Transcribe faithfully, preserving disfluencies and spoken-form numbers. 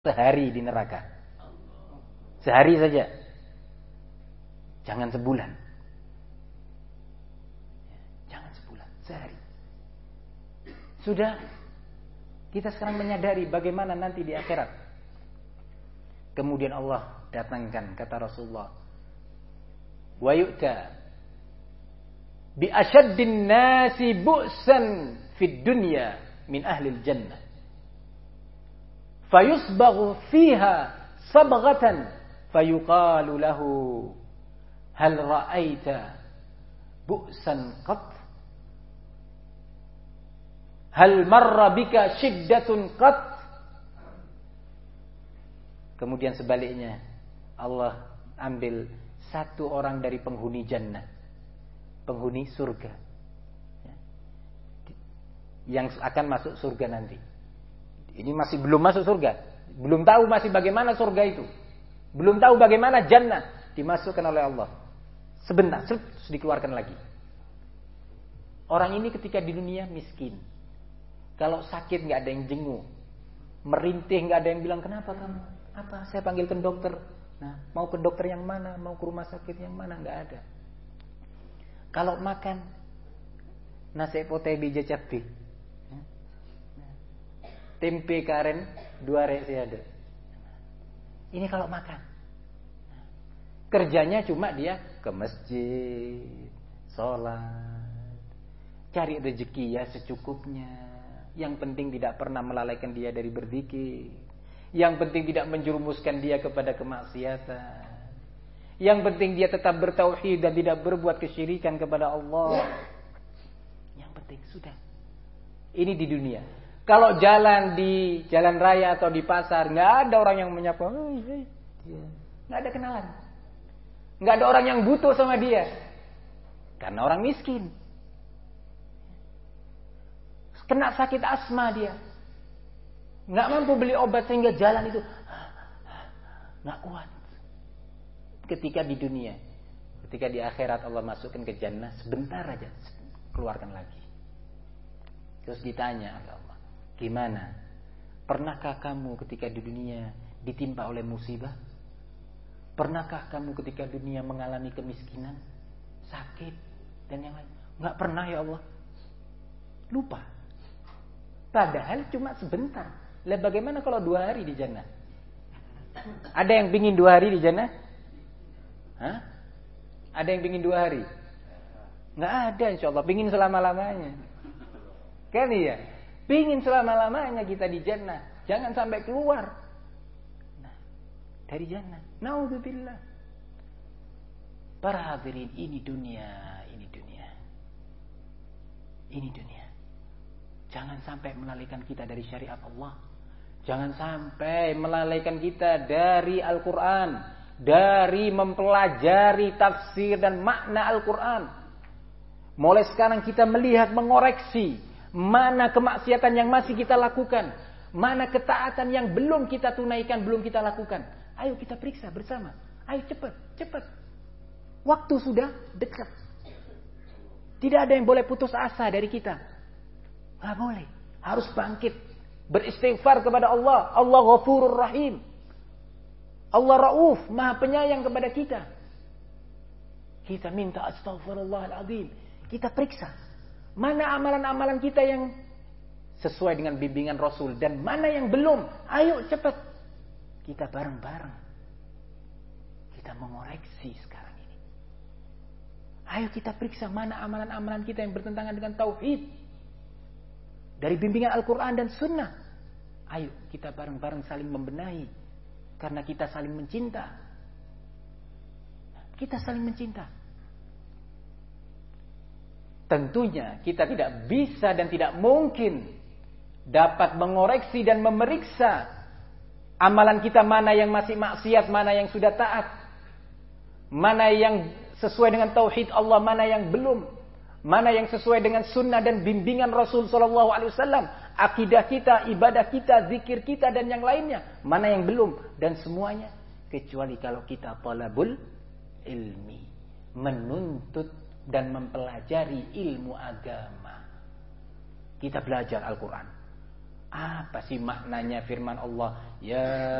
sehari di neraka. Sehari saja. Jangan sebulan. Jangan sebulan, sehari. Sudah, kita sekarang menyadari bagaimana nanti di akhirat. Kemudian Allah datangkan, kata Rasulullah, wa yu'ta bi asyaddin nasi bu'san fid dunya min ahlil jannah fayusbaghu fiha sabghatan fayuqalu lahu hal ra'aita bu'san qat hal marra bika shiddatun qat. Kemudian sebaliknya Allah ambil satu orang dari penghuni jannah, penghuni surga, yang akan masuk surga nanti. Ini masih belum masuk surga, belum tahu masih bagaimana surga itu, belum tahu bagaimana jannah, dimasukkan oleh Allah. Sebentar, terus dikeluarkan lagi. Orang ini ketika di dunia miskin, kalau sakit nggak ada yang jenguk, merintih nggak ada yang bilang kenapa kamu, apa saya panggilkan dokter. Nah, mau ke dokter yang mana, mau ke rumah sakit yang mana, nggak ada. Kalau makan nasi potai bija cabai, tempe karen dua resi ada. Ini kalau makan. Kerjanya cuma dia ke masjid, sholat, cari rezeki ya secukupnya. Yang penting tidak pernah melalaikan dia dari berzikir. Yang penting tidak menjerumuskan dia kepada kemaksiatan. Yang penting dia tetap bertauhid dan tidak berbuat kesyirikan kepada Allah. Yang penting sudah. Ini di dunia. Kalau jalan di jalan raya atau di pasar, nggak ada orang yang menyapa, nggak ada kenalan, nggak ada orang yang butuh sama dia, karena orang miskin. Kena sakit asma dia, nggak mampu beli obat sehingga jalan itu nggak kuat. Ketika di dunia, ketika di akhirat Allah masukkan ke jannah, sebentar aja keluarkan lagi. Terus ditanya oleh Allah, gimana? Pernahkah kamu ketika di dunia ditimpa oleh musibah? Pernahkah kamu ketika dunia mengalami kemiskinan, sakit dan yang lain? Nggak pernah ya Allah. Lupa. Padahal cuma sebentar. Lah bagaimana kalau dua hari di jannah? Ada yang pingin dua hari di jannah? Hah? Ada yang pingin dua hari? Nggak ada, insya Allah. Pingin selama-lamanya. Kan iya? Pingin selama-lamanya kita di jannah. Jangan sampai keluar. Nah, dari jannah. Naudzubillah. Para hadirin, ini dunia. Ini dunia. Ini dunia. Jangan sampai melalaikan kita dari syariat Allah. Jangan sampai melalaikan kita dari Al-Quran. Dari mempelajari tafsir dan makna Al-Quran. Mulai sekarang kita melihat, mengoreksi mana kemaksiatan yang masih kita lakukan, mana ketaatan yang belum kita tunaikan, belum kita lakukan. Ayo kita periksa bersama. Ayo cepat, cepat. Waktu sudah dekat. Tidak ada yang boleh putus asa dari kita. Gak boleh. Harus bangkit, beristighfar kepada Allah. Allah Ghafurur Rahim. Allah Rauf, Maha Penyayang kepada kita. Kita minta astaghfirullahaladzim. Kita periksa. Mana amalan-amalan kita yang sesuai dengan bimbingan Rasul. Dan mana yang belum. Ayo cepat. Kita bareng-bareng. Kita mengoreksi sekarang ini. Ayo kita periksa mana amalan-amalan kita yang bertentangan dengan Tauhid. Dari bimbingan Al-Quran dan Sunnah. Ayo kita bareng-bareng saling membenahi. Karena kita saling mencinta. Kita saling mencinta. Tentunya kita tidak bisa dan tidak mungkin dapat mengoreksi dan memeriksa amalan kita mana yang masih maksiat, mana yang sudah taat, mana yang sesuai dengan tauhid Allah, mana yang belum, mana yang sesuai dengan sunnah dan bimbingan Rasul Sallallahu Alaihi Wasallam, akidah kita, ibadah kita, zikir kita dan yang lainnya, mana yang belum, dan semuanya kecuali kalau kita talabul ilmi, menuntut dan mempelajari ilmu agama. Kita belajar Al-Quran. Apa sih maknanya firman Allah? Ya